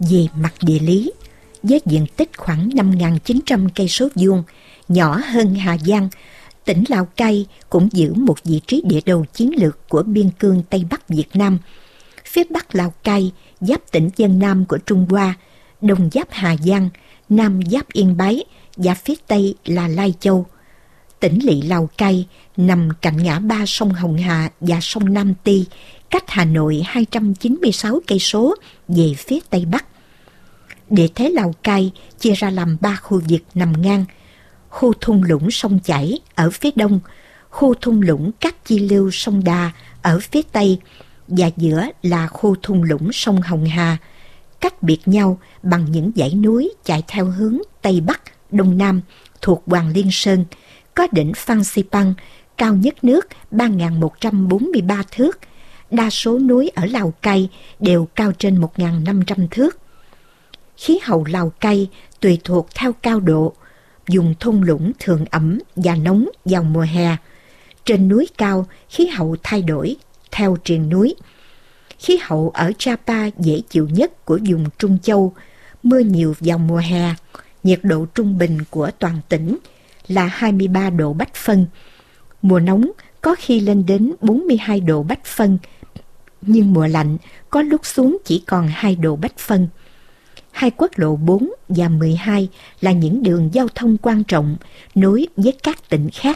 Về mặt địa lý, với diện tích khoảng 5.900 cây số vuông, nhỏ hơn Hà Giang, tỉnh Lào Cai cũng giữ một vị trí địa đầu chiến lược của biên cương Tây Bắc Việt Nam. Phía Bắc Lào Cai giáp tỉnh Vân Nam của Trung Hoa, Đông giáp Hà Giang, Nam giáp Yên Bái và phía Tây là Lai Châu. Tỉnh lỵ Lào Cai nằm cạnh ngã ba sông Hồng Hà và sông Nam Ti, cách Hà Nội 296 cây số về phía Tây Bắc. Địa thế Lào Cai chia ra làm 3 khu vực nằm ngang: khu thung lũng sông Chảy ở phía đông, khu thung lũng Cát Chi Lưu sông Đà ở phía tây, và giữa là khu thung lũng sông Hồng Hà, cách biệt nhau bằng những dãy núi chạy theo hướng Tây Bắc, Đông Nam thuộc Hoàng Liên Sơn, có đỉnh Phan Xipang, cao nhất nước 3.143 thước. Đa số núi ở Lào Cai đều cao trên 1.500 thước. Khí hậu Lào Cai tùy thuộc theo cao độ, vùng thung lũng thường ẩm và nóng vào mùa hè. Trên núi cao, khí hậu thay đổi theo triền núi. Khí hậu ở Champa dễ chịu nhất của vùng Trung Châu, mưa nhiều vào mùa hè. Nhiệt độ trung bình của toàn tỉnh là 23 độ Bách Phân. Mùa nóng có khi lên đến 42 độ Bách Phân, nhưng mùa lạnh có lúc xuống chỉ còn 2 độ Bách Phân. Hai quốc lộ 4 và 12 là những đường giao thông quan trọng nối với các tỉnh khác.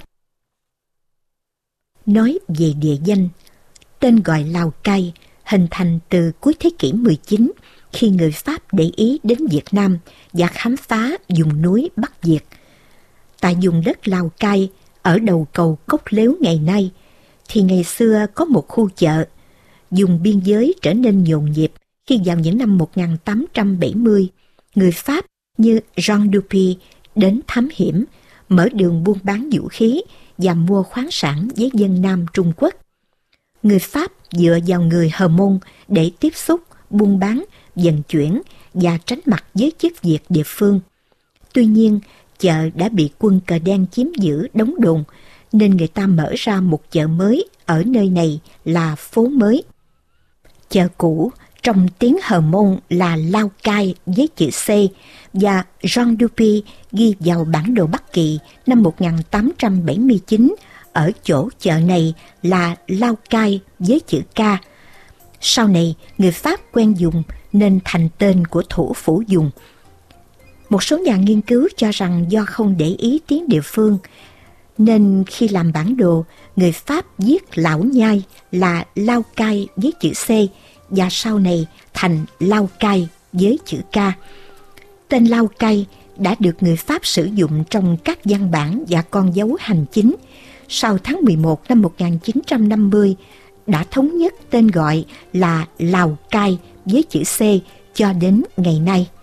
Nói về địa danh, tên gọi Lào Cai hình thành từ cuối thế kỷ 19 khi người Pháp để ý đến Việt Nam và khám phá vùng núi Bắc Việt. Tại vùng đất Lào Cai, ở đầu cầu Cốc Lếu ngày nay, thì ngày xưa có một khu chợ. Vùng biên giới trở nên nhộn nhịp khi vào những năm 1870, người Pháp như Jean Dupuy đến thám hiểm, mở đường buôn bán vũ khí và mua khoáng sản với dân Nam Trung Quốc. Người Pháp dựa vào người Hờ Mông để tiếp xúc, buôn bán, vận chuyển và tránh mặt với chức việc địa phương. Tuy nhiên, chợ đã bị quân cờ đen chiếm giữ đóng đồn, nên người ta mở ra một chợ mới ở nơi này là phố mới. Chợ cũ trong tiếng Hờ Mông là Lao Cai với chữ C, và Jean Dupuy ghi vào bản đồ Bắc Kỳ năm 1879 ở chỗ chợ này là Lao Cai với chữ K. Sau này, người Pháp quen dùng nên thành tên của thủ phủ dùng. Một số nhà nghiên cứu cho rằng do không để ý tiếng địa phương, nên khi làm bản đồ, người Pháp viết Lão Nhai là Lao Cai với chữ C, và sau này thành Lao Cai với chữ K. Tên Lao Cai đã được người Pháp sử dụng trong các văn bản và con dấu hành chính. Sau tháng 11 năm 1950, đã thống nhất tên gọi là Lào Cai với chữ C cho đến ngày nay.